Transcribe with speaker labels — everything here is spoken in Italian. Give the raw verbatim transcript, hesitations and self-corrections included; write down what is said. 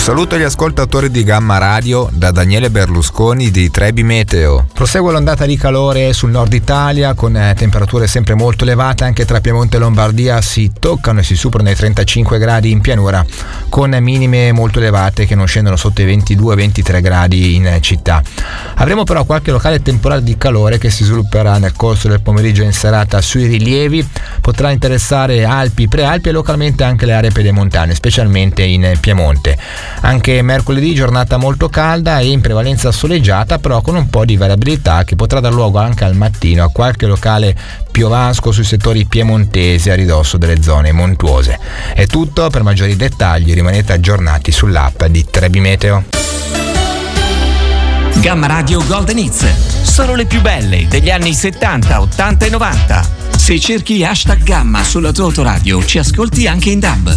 Speaker 1: saluto agli ascoltatori di Gamma Radio da Daniele Berlusconi di Trebi Meteo.
Speaker 2: Prosegue l'ondata di calore sul nord Italia con temperature sempre molto elevate. Anche tra Piemonte e Lombardia si toccano e si superano i trentacinque gradi in pianura, con minime molto elevate che non scendono sotto i ventidue ventitré gradi in città. Avremo però qualche locale temporale di calore che si svilupperà nel corso del pomeriggio in serata sui rilievi. Potrà interessare Alpi, Prealpi e localmente anche le aree pedemontane, specialmente in Piemonte. Anche mercoledì giornata molto calda e in prevalenza soleggiata, però con un po' di variabilità che potrà dar luogo anche al mattino a qualche locale piovasco sui settori piemontesi a ridosso delle zone montuose. È tutto, per maggiori dettagli rimanete aggiornati sull'app di Trebi Meteo.
Speaker 3: Gamma Radio Golden Hits, solo le più belle degli anni settanta, ottanta e novanta. Se cerchi hashtag Gamma sulla tua autoradio ci ascolti anche in D A B.